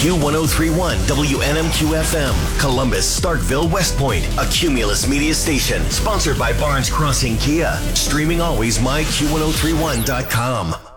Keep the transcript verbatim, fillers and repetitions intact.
Q one oh three point one W N M Q F M, Columbus, Starkville, West Point, a Cumulus media station. Sponsored by Barnes Crossing Kia. Streaming always, my Q ten thirty-one dot com.